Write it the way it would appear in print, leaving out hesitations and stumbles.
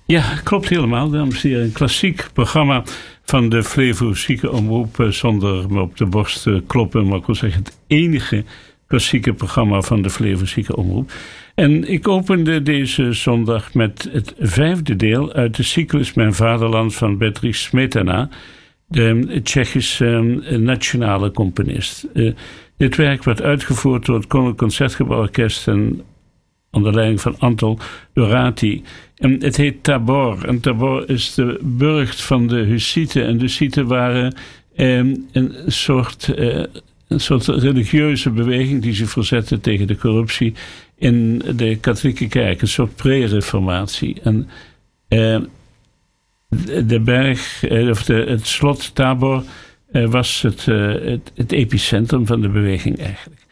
Ja, klopt helemaal, dames en heren. Een klassiek programma van de Flevo Ziekenomroep, zonder me op de borst te kloppen, maar ik wil zeggen het enige klassieke programma van de Flevo Ziekenomroep. En ik opende deze zondag met het 5e deel uit de cyclus Mijn Vaderland van Bedřich Smetana, de Tsjechische nationale componist. Dit werk werd uitgevoerd door het Koninklijk Concertgebouworkest en onder leiding van Anton Dorati. En het heet Tabor. En Tabor is de burcht van de Hussieten. En de Hussieten waren een soort religieuze beweging die zich verzette tegen de corruptie in de katholieke kerk. Een soort pre-reformatie. En de berg, het slot Tabor was het epicentrum van de beweging eigenlijk.